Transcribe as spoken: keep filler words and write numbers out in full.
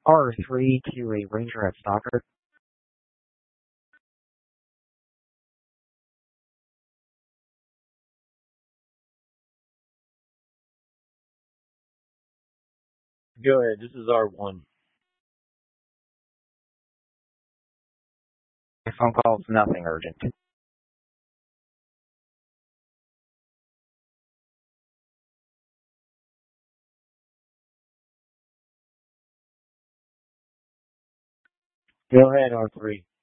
R three to a Ranger at Stockard. Go ahead. This is R one. Phone calls, nothing urgent. Go ahead, R three.